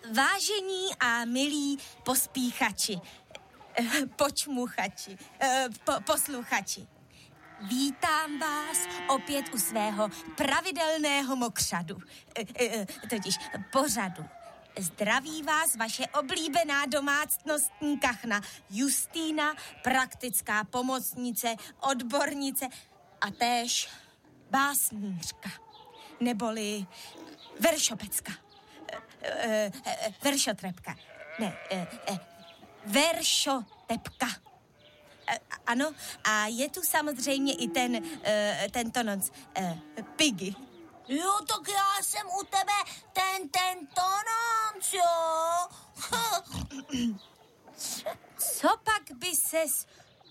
Vážení a milí pospíchači, počmuchači, posluchači. Vítám vás opět u svého pravidelného mokřadu, totiž pořadu. Zdraví vás vaše oblíbená domácnostní kachna Justýna, praktická pomocnice, odbornice a též básnířka, neboli veršopecka. Veršotrepka. Ne, veršotepka. Ano, a je tu samozřejmě i tento noc Piggy. Jo, tak já jsem u tebe ten tononc, jo. Co pak by ses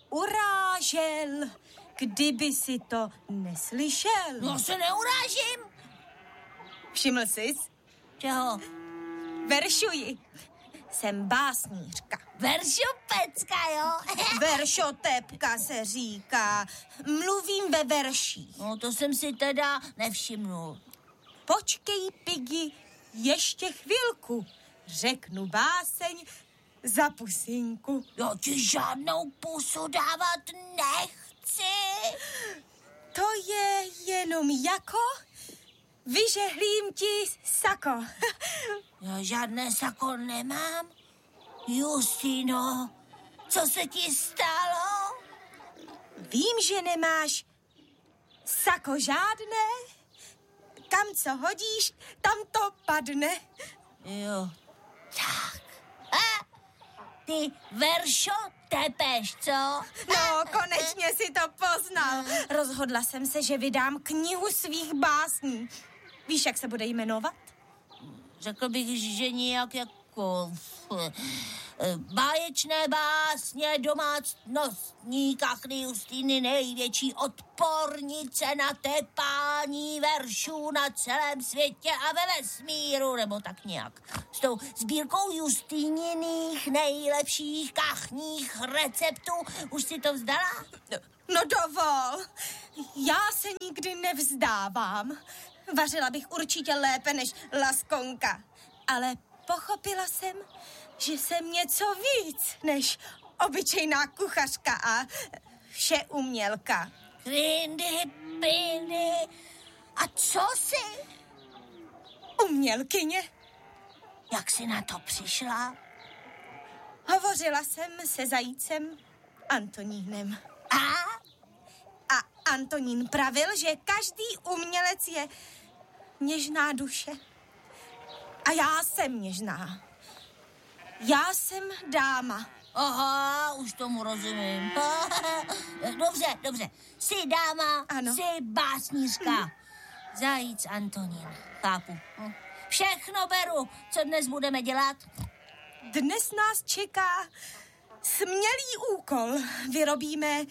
urážel, kdyby si to neslyšel? No se neurážím. Všiml jsi? Čeho? Veršuji. Jsem básnířka. Veršopecka, jo? Veršotepka se říká. Mluvím ve verších. No to jsem si teda nevšimnul. Počkej, Piggy, ještě chvilku. Řeknu báseň za pusinku. Já ti žádnou pusu dávat nechci. To je jenom jako vyžehlím ti sako. Já žádné sako nemám. Justino, co se ti stalo? Vím, že nemáš sako žádné. Kam co hodíš, tam to padne. Jo, tak. Ty veršo tepeš, co? No, konečně si to poznal. Rozhodla jsem se, že vydám knihu svých básní. Víš, jak se bude jmenovat? Řekl bych, že nějak jako báječné básně domácnostní kachny Justýny, největší odpornice na tepání veršů na celém světě a ve vesmíru, nebo tak nějak. S tou sbírkou Justýniných nejlepších kachních receptů. Už si to vzdala? No dovol, já se nikdy nevzdávám. Vařila bych určitě lépe než Laskonka, ale pochopila jsem, že jsem něco víc než obyčejná kuchařka a všeumělka. Krindy, pindy. A co jsi? Umělkyně. Jak jsi na to přišla? Hovořila jsem se zajícem Antonínem. A Antonín pravil, že každý umělec je něžná duše. A já jsem něžná. Já jsem dáma. Aha, už tomu rozumím. Dobře. Jsi dáma, ano. Jsi básnířka. Zajíc Antonín, chápu. Všechno beru. Co dnes budeme dělat? Dnes nás čeká smělý úkol. Vyrobíme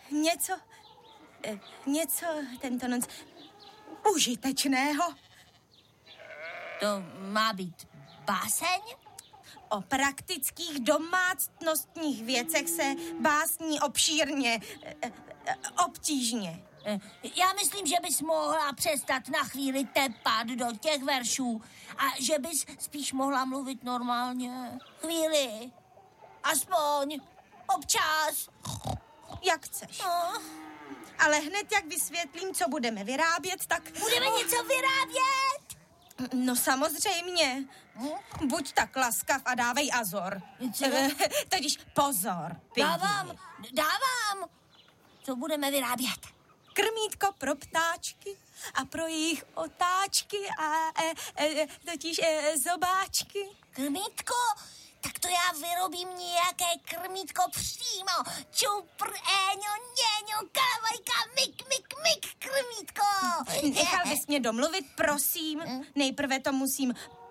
něco tento noc užitečného. To má být báseň? O praktických domácnostních věcech se básní obšírně, obtížně. Já myslím, že bys mohla přestat na chvíli tepat do těch veršů a že bys spíš mohla mluvit normálně. Chvíli. Aspoň. Občas. Jak chceš. Ale hned, jak vysvětlím, co budeme vyrábět, tak... Budeme něco vyrábět? No samozřejmě. Buď tak laskav a dávej azor. Totiž pozor. Dávám. Co budeme vyrábět? Krmítko pro ptáčky a pro jejich otáčky a totiž zobáčky. Krmítko? Tak to já vyrobím nějaké krmítko přímo. Čupr, éňo, něňo, kalavajka, mik, krmítko. Nechal bys mě domluvit, prosím. Nejprve to musím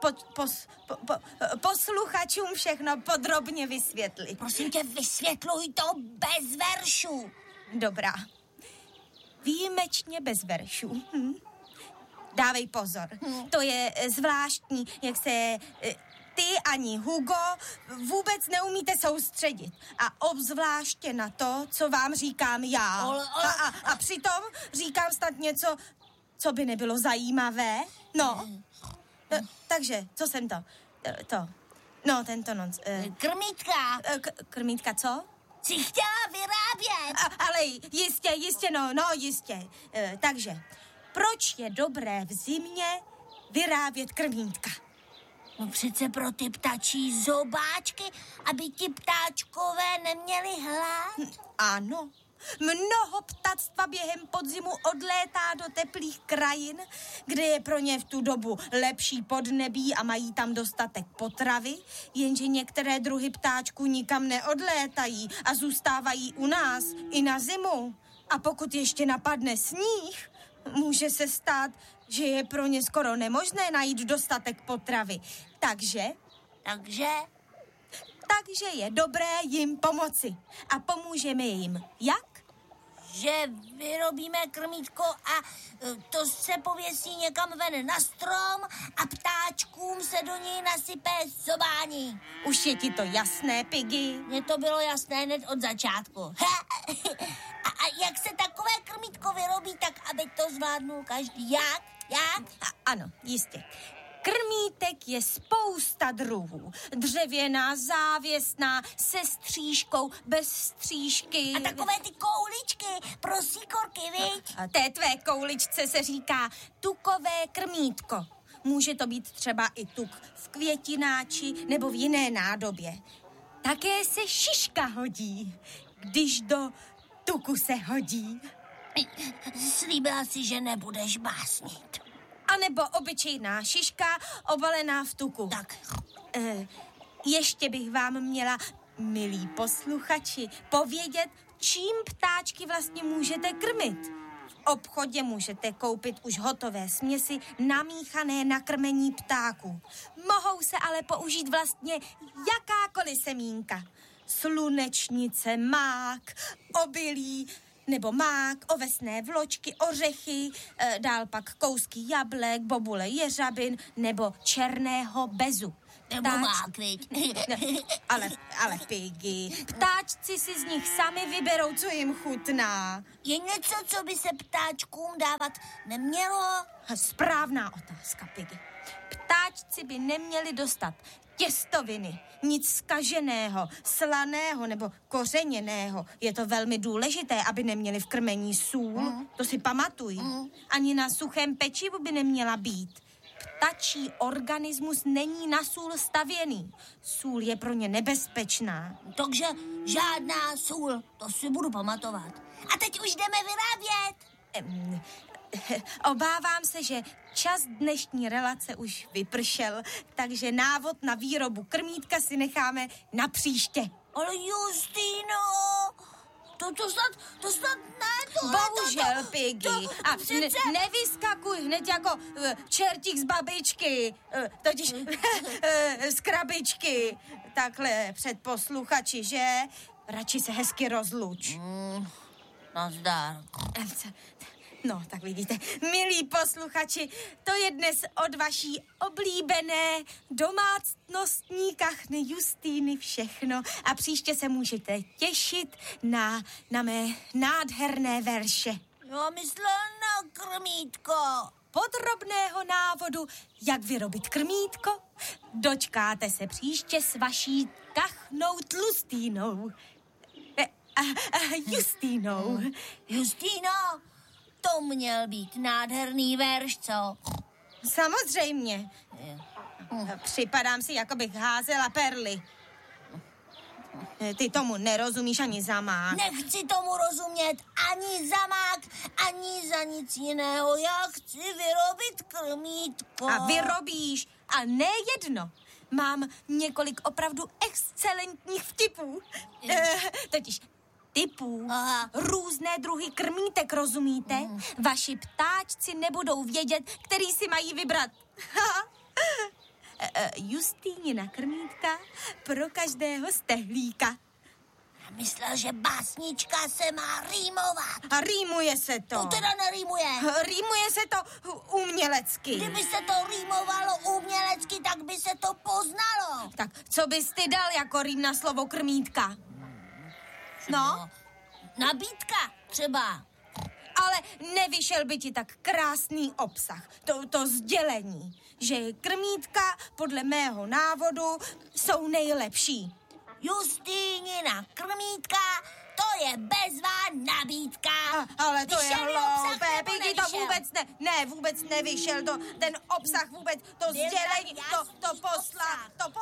posluchačům všechno podrobně vysvětlit. Prosím tě, vysvětluj to bez veršů. Dobrá. Výjimečně bez veršů. Dávej pozor. To je zvláštní, jak se... Ty ani Hugo vůbec neumíte soustředit. A obzvláště na to, co vám říkám já. A přitom říkám snad něco, co by nebylo zajímavé. No. Takže, co jsem to? Tento nonc. Krmítka. Krmítka, co? Jsi chtěla vyrábět. Ale jistě. Takže, proč je dobré v zimě vyrábět krmítka? No přece pro ty ptačí zobáčky, aby ti ptáčkové neměli hlad. Ano. Mnoho ptactva během podzimu odlétá do teplých krajin, kde je pro ně v tu dobu lepší podnebí a mají tam dostatek potravy, jenže některé druhy ptáčků nikam neodlétají a zůstávají u nás i na zimu. A pokud ještě napadne sníh, může se stát, že je pro ně skoro nemožné najít dostatek potravy. Takže je dobré jim pomoci. A pomůžeme jim. Jak? Že vyrobíme krmítko a to se pověsí někam ven na strom a ptáčkům se do něj nasype zobání. Už je ti to jasné, Piggy? Mně to bylo jasné hned od začátku. A jak se takové krmítko vyrobí, tak aby to zvládnul každý? Jak? Ano, jistě. Krmítek je spousta druhů. Dřevěná, závěsná, se střížkou, bez střížky. A takové ty kouličky pro síkorky, viď? A té tvé kouličce se říká tukové krmítko. Může to být třeba i tuk v květináči nebo v jiné nádobě. Také se šiška hodí, když do tuku se hodí. Slíbila si, že nebudeš básnit. A nebo obyčejná šiška obalená v tuku. Tak. Ještě bych vám měla, milí posluchači, povědět, čím ptáčky vlastně můžete krmit. V obchodě můžete koupit už hotové směsi namíchané na krmení ptáků. Mohou se ale použít vlastně jakákoliv semínka. Slunečnice, mák, obilí, nebo mák, ovesné vločky, ořechy, dál pak kousky jablek, bobule jeřabin nebo černého bezu. Nebo mák, viď? Ale Piggy, ptáčci si z nich sami vyberou, co jim chutná. Je něco, co by se ptáčkům dávat nemělo? Správná otázka, Piggy. Ptáčci by neměli dostat těstoviny, nic zkaženého, slaného nebo kořeněného. Je to velmi důležité, aby neměli v krmení sůl. To si pamatuj. Ani na suchém pečivu by neměla být. Ptačí organismus není na sůl stavěný. Sůl je pro ně nebezpečná. Takže žádná sůl, to si budu pamatovat. A teď už jdeme vyrábět. Obávám se, že čas dnešní relace už vypršel, takže návod na výrobu krmítka si necháme na příště. Ale Justýno, to snad ne, to bohužel, Piggy. A přece... nevyskakuj hned jako čertík z babičky, totiž z krabičky. Takhle před posluchači, že? Radši se hezky rozluč. Nazdar. No, tak vidíte, milí posluchači, to je dnes od vaší oblíbené domácnostní kachny Justýny všechno a příště se můžete těšit na mé nádherné verše. Já myslela na krmítko. Podrobného návodu, jak vyrobit krmítko, dočkáte se příště s vaší kachnou Tlustýnou. Justýnou. Justýno, to měl být nádherný verš, co? Samozřejmě. Připadám si, jako bych házela perly. Ty tomu nerozumíš ani za mák. Nechci tomu rozumět ani za mák, ani za nic jiného. Já chci vyrobit krmítko. A vyrobíš. A ne jedno. Mám několik opravdu excelentních vtipů. Totiž typů. Aha. Různé druhy krmítek, rozumíte? Vaši ptáčci nebudou vědět, který si mají vybrat. Justýnina krmítka pro každého stehlíka. Myslel, že básnička se má rýmovat. A rýmuje se to. To teda nerýmuje. Rýmuje se to umělecky. Kdyby se to rýmovalo umělecky, tak by se to poznalo. Tak co bys ty dal jako rým na slovo krmítka? No? Nabídka třeba. Ale nevyšel by ti tak krásný obsah, to sdělení, že krmítka podle mého návodu jsou nejlepší. Justýnina krmítka, to je bezvá nabídka. Ale to je Vyšel obsah, hloupé, nebo Piggy, to nevyšel? vůbec nevyšel, ten obsah vůbec, to sdělení, to